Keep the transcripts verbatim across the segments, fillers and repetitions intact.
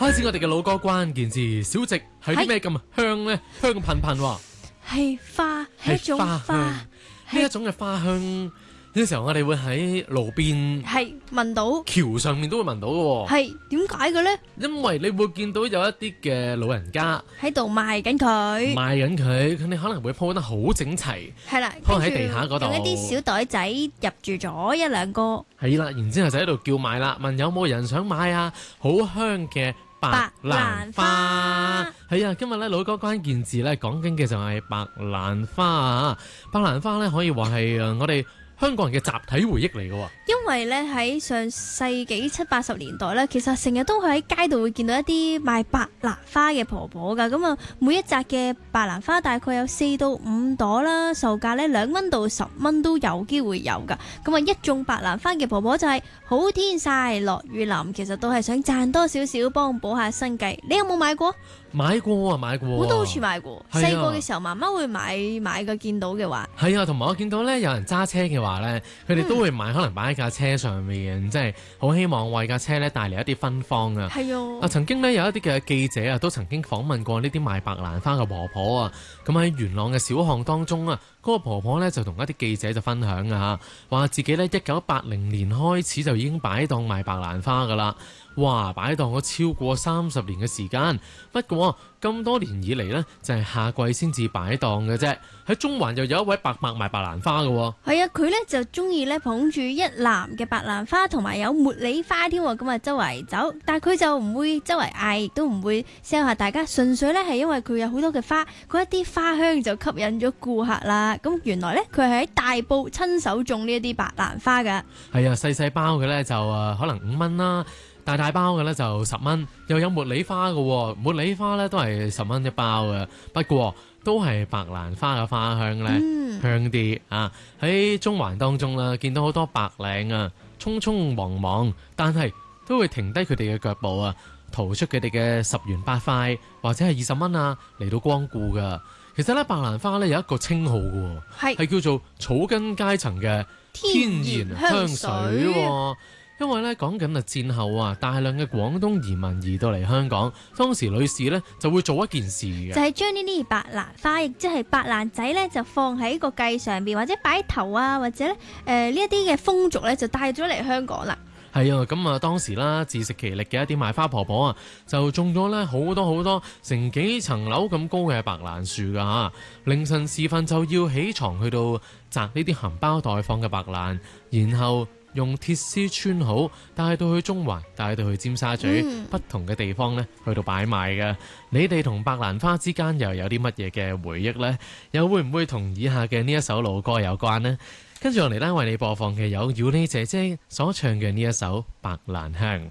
開始我哋嘅老歌關鍵字，小食係啲咩咁香呢？香噴噴喎， 係花，係一種花， 呢一種嘅花香。呢時候我哋會喺路邊係聞到， 橋上面都會聞到嘅喎。 係點解嘅呢？ 因為你會見到有一啲嘅老人家喺度賣緊佢， 賣緊佢，佢哋可能會鋪得好整齊， 係啦， 鋪喺地下嗰度， 用一啲小袋仔入住咗一兩個， 係啦，然之後就喺度叫賣啦，問有冇人想買啊？好香嘅白蘭花，係啊！今日咧老歌關鍵字咧講緊嘅就係白蘭花啊！白蘭花咧可以話係誒我哋香港人嘅集體回憶嚟嘅喎， 因為咧喺上世紀七八十年代咧，其實成日都喺街度會見到一啲賣白蘭花嘅婆婆噶，咁啊每一紮嘅白蘭花大概有四到五朵啦，售價咧兩蚊到十蚊都有機會有噶，咁啊一種白蘭花嘅婆婆就係好天曬落雨淋，其實都係想賺多少少幫補下生計。你有冇買過？ 買過啊，買過， 我都好似買過。 係啊， 細個嘅時候，媽媽會買買嘅，見到嘅話。 係啊，同埋我見到咧，有人揸車嘅話咧，佢哋都會買，可能擺喺架車上面，即係好希望為架車咧帶嚟一啲芬芳啊。 係啊。 啊，曾經咧有一啲嘅記者啊，都曾經訪問過呢啲賣白蘭花嘅婆婆啊。咁喺元朗嘅小巷當中啊，嗰個婆婆咧就同一啲記者就分享啊，話自己咧一九八零年開始就已經擺檔賣白蘭花噶啦。哇！擺檔咗超過三十年嘅時間，不過咁多年以嚟呢，就係夏季先至擺檔嘅啫。喺中環又有一位伯伯賣白蘭花嘅喎。 係啊，佢呢就中意呢捧住一籃嘅白蘭花，同埋有茉莉花添喎。咁啊周圍走，但係佢就唔會周圍嗌，亦都唔會 sell 下大家。純粹呢係因為佢有好多嘅花，佢一啲花香就吸引咗顧客啦。咁原來呢，佢係喺大埔親手種呢一啲白蘭花㗎。 係啊，細細包嘅呢就誒可能五蚊啦。大大包嘅咧就十蚊，又有茉莉花嘅喎，茉莉花咧都係十蚊一包嘅，不過都係白蘭花嘅花香咧、嗯、香啲啊！喺中環當中啦，見到好多白領啊，匆匆忙忙，但係都會停低佢哋嘅腳步啊，掏出佢哋嘅十元八塊或者係二十蚊啊嚟到光顧㗎。其實咧，白蘭花咧有一個稱號嘅，係係叫做草根階層嘅天然香水喎。因為咧講緊啊戰後啊，大量嘅廣東移民移到嚟香港，當時女士咧就會做一件事嘅， 就係將呢啲白蘭花，亦即係白蘭仔咧，就放喺個髻上邊，或者擺頭啊，或者咧誒呢一啲嘅風俗咧，就帶咗嚟香港啦。 係啊，咁啊當時啦，自食其力嘅一啲賣花婆婆啊，就種咗咧好多好多成幾層樓咁高嘅白蘭樹噶嚇，凌晨時分就要起床去到摘呢啲含苞待放嘅白蘭，然後用鐵絲穿好，帶到去中環，帶到去尖沙咀、嗯、不同嘅地方呢，去到擺賣嘅。你哋同白蘭花之間又有啲乜嘢嘅回憶呢？又會唔會同以下嘅呢一首老歌有關呢？跟住落嚟呢，為你播放嘅有姚莉姐姐所唱嘅呢一首《白蘭香》。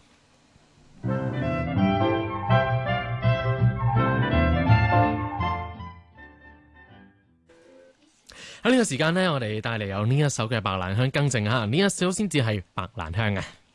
喺呢個時間呢，我哋帶嚟有呢一首嘅白蘭香更正下，呢一首先至係白蘭香啊！